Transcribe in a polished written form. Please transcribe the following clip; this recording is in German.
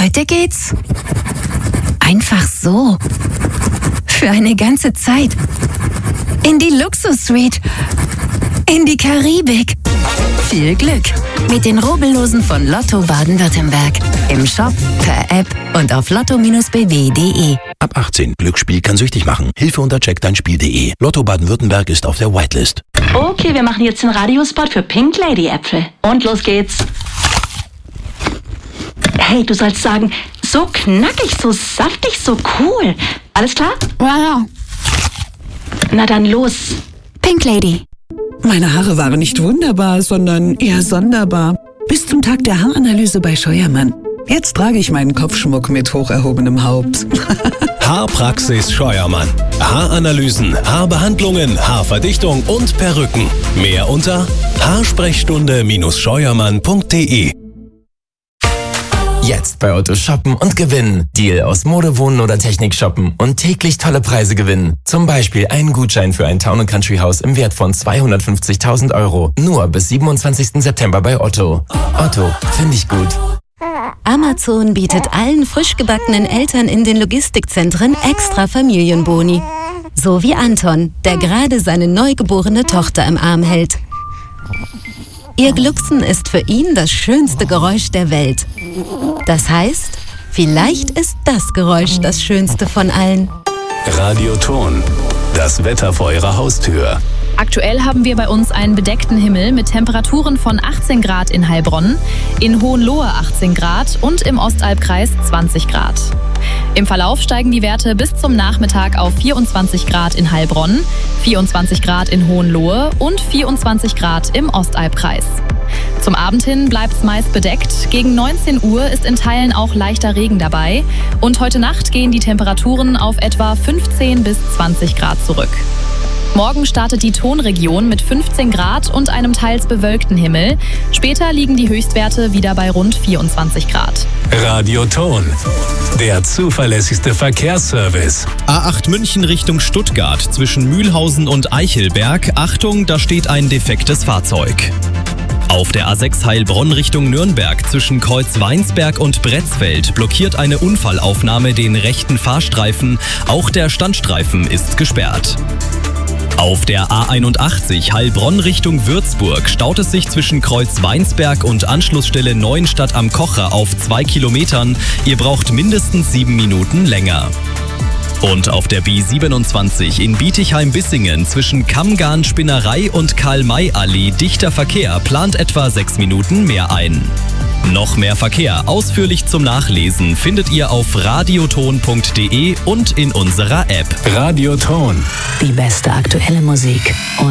Heute geht's einfach so. Für eine ganze Zeit. In die Luxus-Suite. In die Karibik. Viel Glück mit den Rubbellosen von Lotto Baden-Württemberg. Im Shop, per App und auf lotto-bw.de. Ab 18. Glücksspiel kann süchtig machen. Hilfe unter checkdeinspiel.de. Lotto Baden-Württemberg ist auf der Whitelist. Okay, wir machen jetzt den Radiospot für Pink Lady Äpfel. Und los geht's. Hey, du sollst sagen, so knackig, so saftig, so cool. Alles klar? Ja. Na dann los. Pink Lady. Meine Haare waren nicht wunderbar, sondern eher sonderbar. Bis zum Tag der Haaranalyse bei Scheuermann. Jetzt trage ich meinen Kopfschmuck mit hoch erhobenem Haupt. Haarpraxis Scheuermann. Haaranalysen, Haarbehandlungen, Haarverdichtung und Perücken. Mehr unter haarsprechstunde-scheuermann.de. Jetzt bei Otto shoppen und gewinnen. Deal aus Mode, Wohnen oder Technik shoppen und täglich tolle Preise gewinnen. Zum Beispiel einen Gutschein für ein Town & Country Haus im Wert von 250.000 €. Nur bis 27. September bei Otto. Otto, finde ich gut. Amazon bietet allen frisch gebackenen Eltern in den Logistikzentren extra Familienboni. So wie Anton, der gerade seine neugeborene Tochter im Arm hält. Ihr Glucksen ist für ihn das schönste Geräusch der Welt. Das heißt, vielleicht ist das Geräusch das schönste von allen. Radioton. Das Wetter vor Ihrer Haustür. Aktuell haben wir bei uns einen bedeckten Himmel mit Temperaturen von 18 Grad in Heilbronn, in Hohenlohe 18 Grad und im Ostalbkreis 20 Grad. Im Verlauf steigen die Werte bis zum Nachmittag auf 24 Grad in Heilbronn, 24 Grad in Hohenlohe und 24 Grad im Ostalbkreis. Zum Abend hin bleibt es meist bedeckt. Gegen 19 Uhr ist in Teilen auch leichter Regen dabei. Und heute Nacht gehen die Temperaturen auf etwa 15 bis 20 Grad zurück. Morgen startet die Tonregion mit 15 Grad und einem teils bewölkten Himmel. Später liegen die Höchstwerte wieder bei rund 24 Grad. Radioton. Der zuverlässigste Verkehrsservice. A8 München Richtung Stuttgart zwischen Mühlhausen und Eichelberg. Achtung, da steht ein defektes Fahrzeug. Auf der A6 Heilbronn Richtung Nürnberg zwischen Kreuz Weinsberg und Bretzfeld blockiert eine Unfallaufnahme den rechten Fahrstreifen. Auch der Standstreifen ist gesperrt. Auf der A81 Heilbronn Richtung Würzburg staut es sich zwischen Kreuz Weinsberg und Anschlussstelle Neuenstadt am Kocher auf 2 Kilometern. Ihr braucht mindestens 7 Minuten länger. Und auf der B27 in Bietigheim-Bissingen zwischen Kammgarn-Spinnerei und Karl-May-Allee dichter Verkehr plant etwa 6 Minuten mehr ein. Noch mehr Verkehr ausführlich zum Nachlesen findet ihr auf radioton.de und in unserer App. Radioton. Die beste aktuelle Musik.